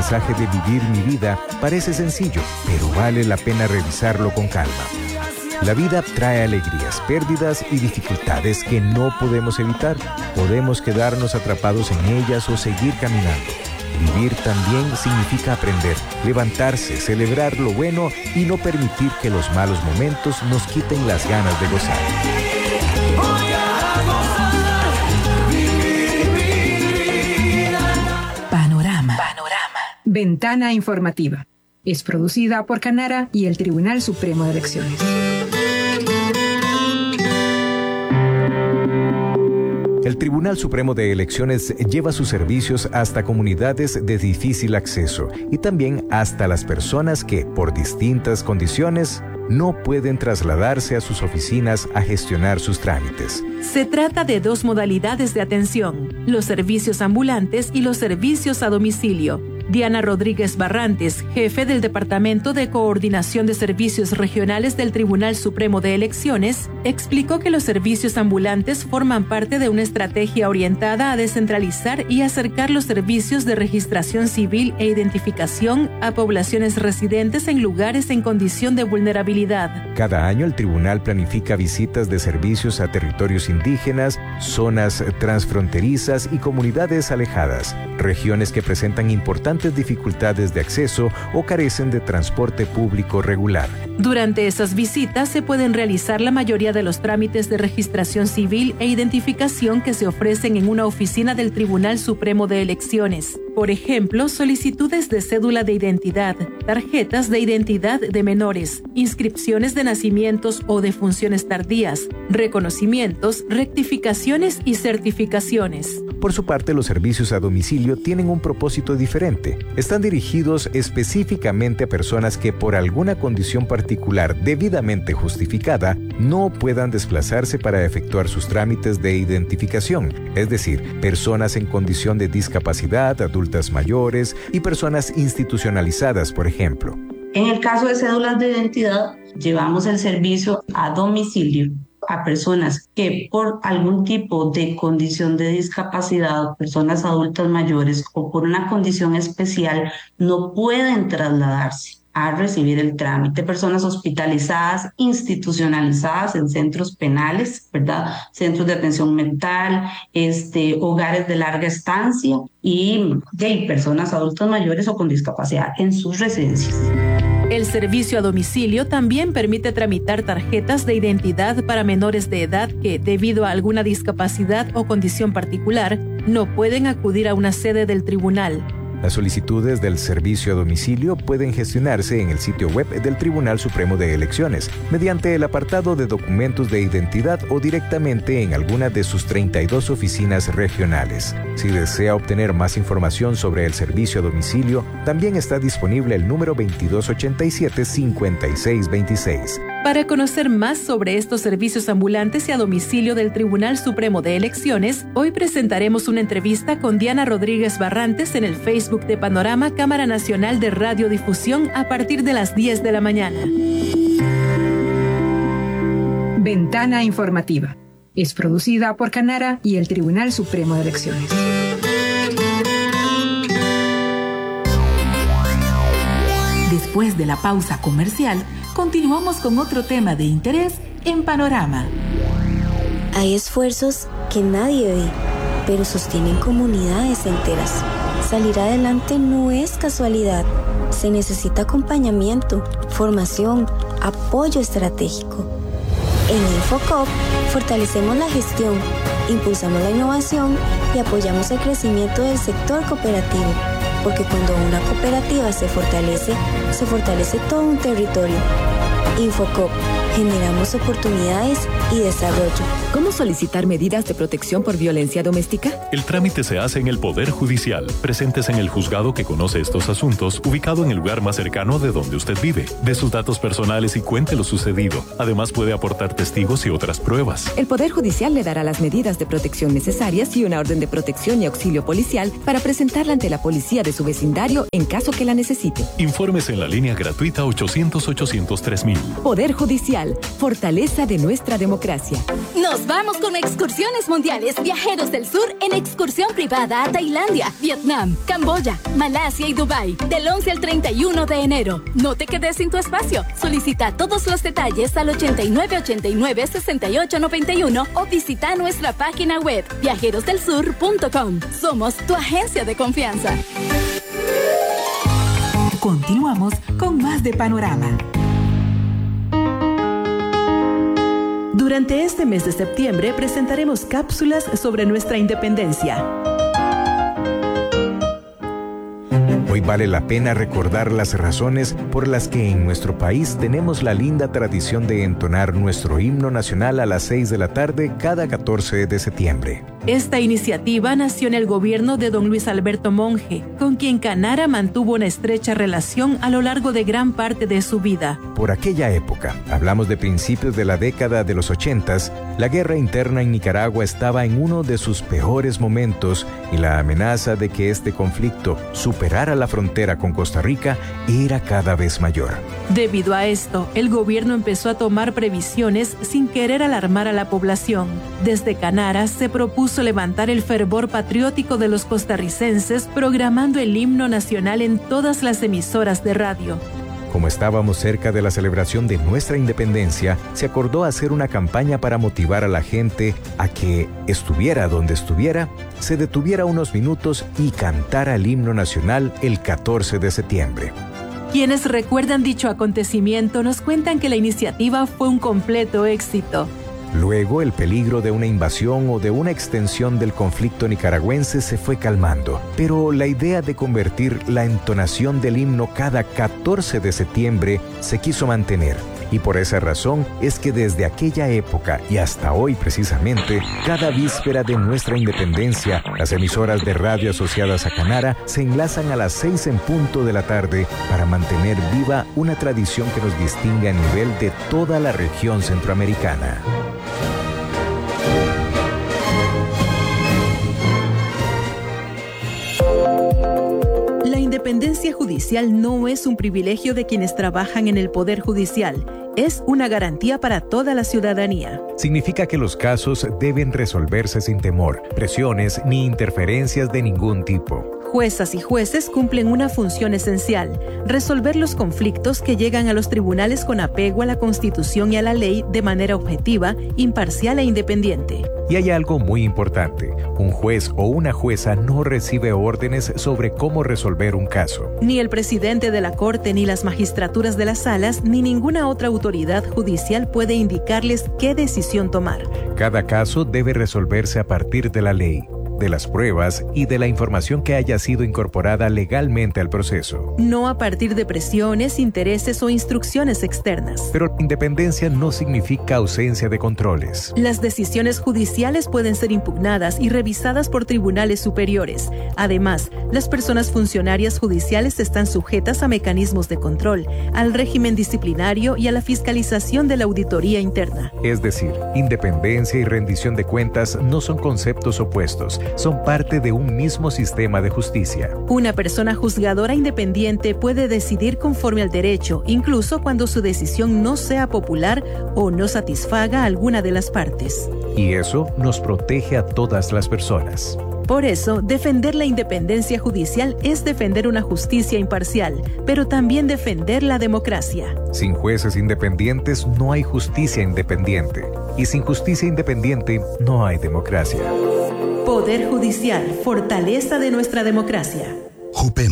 mensaje de vivir mi vida parece sencillo, pero vale la pena revisarlo con calma. La vida trae alegrías, pérdidas y dificultades que no podemos evitar. Podemos quedarnos atrapados en ellas o seguir caminando. Vivir también significa aprender, levantarse, celebrar lo bueno y no permitir que los malos momentos nos quiten las ganas de gozar. Panorama. Ventana informativa. Es producida por Canara y el Tribunal Supremo de Elecciones. El Tribunal Supremo de Elecciones lleva sus servicios hasta comunidades de difícil acceso y también hasta las personas que, por distintas condiciones, no pueden trasladarse a sus oficinas a gestionar sus trámites. Se trata de dos modalidades de atención: los servicios ambulantes y los servicios a domicilio. Diana Rodríguez Barrantes, jefe del Departamento de Coordinación de Servicios Regionales del Tribunal Supremo de Elecciones, explicó que los servicios ambulantes forman parte de una estrategia orientada a descentralizar y acercar los servicios de registración civil e identificación a poblaciones residentes en lugares en condición de vulnerabilidad. Cada año el tribunal planifica visitas de servicios a territorios indígenas, zonas transfronterizas y comunidades alejadas, regiones que presentan importantes dificultades de acceso o carecen de transporte público regular. Durante esas visitas se pueden realizar la mayoría de los trámites de registración civil e identificación que se ofrecen en una oficina del Tribunal Supremo de Elecciones. Por ejemplo, solicitudes de cédula de identidad, tarjetas de identidad de menores, inscripciones de nacimientos o de funciones tardías, reconocimientos, rectificaciones y certificaciones. Por su parte, los servicios a domicilio tienen un propósito diferente. Están dirigidos específicamente a personas que por alguna condición particular debidamente justificada no puedan desplazarse para efectuar sus trámites de identificación, es decir, personas en condición de discapacidad, adultas mayores y personas institucionalizadas, por ejemplo. En el caso de cédulas de identidad, llevamos el servicio a domicilio a personas que por algún tipo de condición de discapacidad, personas adultas mayores o por una condición especial no pueden trasladarse a recibir el trámite, personas hospitalizadas, institucionalizadas en centros penales, ¿verdad? Centros de atención mental, hogares de larga estancia y personas adultas mayores o con discapacidad en sus residencias. El servicio a domicilio también permite tramitar tarjetas de identidad para menores de edad que, debido a alguna discapacidad o condición particular, no pueden acudir a una sede del tribunal. Las solicitudes del servicio a domicilio pueden gestionarse en el sitio web del Tribunal Supremo de Elecciones, mediante el apartado de documentos de identidad o directamente en alguna de sus 32 oficinas regionales. Si desea obtener más información sobre el servicio a domicilio, también está disponible el número 2287-5626. Para conocer más sobre estos servicios ambulantes y a domicilio del Tribunal Supremo de Elecciones, hoy presentaremos una entrevista con Diana Rodríguez Barrantes en el Facebook de Panorama Cámara Nacional de Radiodifusión a partir de las 10 de la mañana. Ventana informativa. Es producida por Canara y el Tribunal Supremo de Elecciones. Después de la pausa comercial, continuamos con otro tema de interés en Panorama. Hay esfuerzos que nadie ve, pero sostienen comunidades enteras. Salir adelante no es casualidad. Se necesita acompañamiento, formación, apoyo estratégico. En Infocop fortalecemos la gestión, impulsamos la innovación y apoyamos el crecimiento del sector cooperativo. Porque cuando una cooperativa se fortalece todo un territorio. Infocop, generamos oportunidades y desarrollo. ¿Cómo solicitar medidas de protección por violencia doméstica? El trámite se hace en el Poder Judicial. Presentes en el juzgado que conoce estos asuntos, ubicado en el lugar más cercano de donde usted vive. Dé sus datos personales y cuente lo sucedido. Además, puede aportar testigos y otras pruebas. El Poder Judicial le dará las medidas de protección necesarias y una orden de protección y auxilio policial para presentarla ante la policía de su vecindario en caso que la necesite. Infórmese en la línea gratuita 800-800-3000. Poder Judicial, fortaleza de nuestra democracia. Nos vamos con excursiones mundiales Viajeros del Sur en excursión privada a Tailandia, Vietnam, Camboya, Malasia y Dubái, del 11 al 31 de enero. No te quedes sin tu espacio. Solicita todos los detalles al 8989-6891 o visita nuestra página web viajerosdelsur.com. Somos tu agencia de confianza. Continuamos con más de Panorama. Durante este mes de septiembre presentaremos cápsulas sobre nuestra independencia. Hoy vale la pena recordar las razones por las que en nuestro país tenemos la linda tradición de entonar nuestro himno nacional a las 6 de la tarde cada 14 de septiembre. Esta iniciativa nació en el gobierno de don Luis Alberto Monge, con quien Canara mantuvo una estrecha relación a lo largo de gran parte de su vida. Por aquella época, hablamos de principios de la década de los 80s, la guerra interna en Nicaragua estaba en uno de sus peores momentos y la amenaza de que este conflicto superara la frontera con Costa Rica era cada vez mayor. Debido a esto, el gobierno empezó a tomar previsiones sin querer alarmar a la población. Desde Canara se propuso levantar el fervor patriótico de los costarricenses programando el himno nacional en todas las emisoras de radio. Como estábamos cerca de la celebración de nuestra independencia, se acordó hacer una campaña para motivar a la gente a que, estuviera donde estuviera, se detuviera unos minutos y cantara el himno nacional el 14 de septiembre. Quienes recuerdan dicho acontecimiento nos cuentan que la iniciativa fue un completo éxito. Luego, el peligro de una invasión o de una extensión del conflicto nicaragüense se fue calmando, pero la idea de convertir la entonación del himno cada 14 de septiembre se quiso mantener. Y por esa razón es que desde aquella época y hasta hoy precisamente, cada víspera de nuestra independencia, las emisoras de radio asociadas a Canara se enlazan a las 6 en punto de la tarde para mantener viva una tradición que nos distingue a nivel de toda la región centroamericana. La independencia judicial no es un privilegio de quienes trabajan en el Poder Judicial, es una garantía para toda la ciudadanía. Significa que los casos deben resolverse sin temor, presiones ni interferencias de ningún tipo. Juezas y jueces cumplen una función esencial: resolver los conflictos que llegan a los tribunales con apego a la Constitución y a la ley de manera objetiva, imparcial e independiente. Y hay algo muy importante: un juez o una jueza no recibe órdenes sobre cómo resolver un caso. Ni el presidente de la Corte, ni las magistraturas de las salas, ni ninguna otra autoridad judicial puede indicarles qué decisión tomar. Cada caso debe resolverse a partir de la ley, de las pruebas y de la información que haya sido incorporada legalmente al proceso. No a partir de presiones, intereses o instrucciones externas. Pero la independencia no significa ausencia de controles. Las decisiones judiciales pueden ser impugnadas y revisadas por tribunales superiores. Además, las personas funcionarias judiciales están sujetas a mecanismos de control, al régimen disciplinario y a la fiscalización de la auditoría interna. Es decir, independencia y rendición de cuentas no son conceptos opuestos, son parte de un mismo sistema de justicia. Una persona juzgadora independiente puede decidir conforme al derecho, incluso cuando su decisión no sea popular o no satisfaga a alguna de las partes. Y eso nos protege a todas las personas. Por eso, defender la independencia judicial es defender una justicia imparcial, pero también defender la democracia. Sin jueces independientes no hay justicia independiente. Y sin justicia independiente no hay democracia. Poder Judicial, fortaleza de nuestra democracia. Jupem,